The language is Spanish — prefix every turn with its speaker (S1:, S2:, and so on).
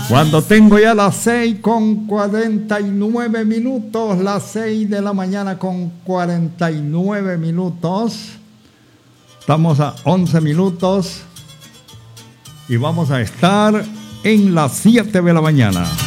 S1: Cuando tengo ya las 6:49, las 6 de la mañana con 49 minutos. Estamos a 11 minutos y vamos a estar en las 7 de la mañana.